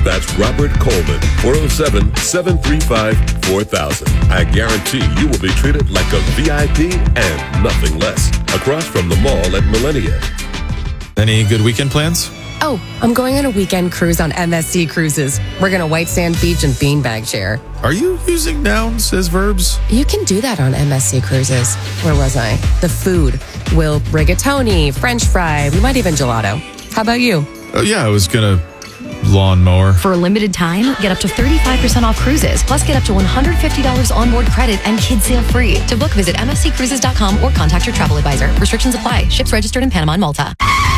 That's Robert Coleman, 407-735-4000. I guarantee you will be treated like a VIP and nothing less. Across from the mall at Millennia. Any good weekend plans? Oh, I'm going on a weekend cruise on MSC Cruises. We're going to White Sand Beach and Beanbag Chair. Are you using nouns as verbs? You can do that on MSC Cruises. Where was I? The food. We'll rigatoni, French fry, we might even gelato. How about you? Yeah, I was going to lawnmower. For a limited time, get up to 35% off cruises, plus get up to $150 onboard credit and kids sail free. To book, visit msccruises.com or contact your travel advisor. Restrictions apply. Ships registered in Panama and Malta.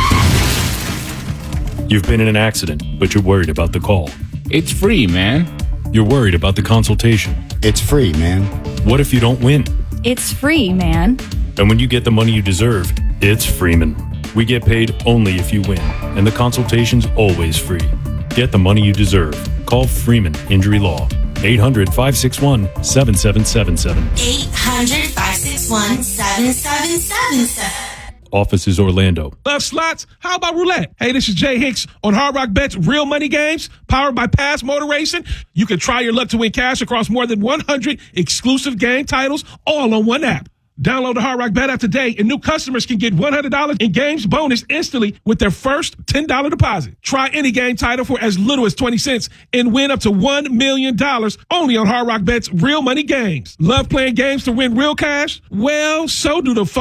You've been in an accident, but you're worried about the call. It's free, man. You're worried about the consultation. It's free, man. What if you don't win? It's free, man. And when you get the money you deserve, it's Freeman. We get paid only if you win, and the consultation's always free. Get the money you deserve. Call Freeman Injury Law. 800-561-7777. 800-561-7777. Office is Orlando. Love slots? How about roulette? Hey, this is Jay Hicks on Hard Rock Bet's Real Money Games, powered by Pass Motor Racing. You can try your luck to win cash across more than 100 exclusive game titles, all on one app. Download the Hard Rock Bet app today, and new customers can get $100 in games bonus instantly with their first $10 deposit. Try any game title for as little as 20 cents and win up to $1 million only on Hard Rock Bet's Real Money Games. Love playing games to win real cash? Well, so do the folks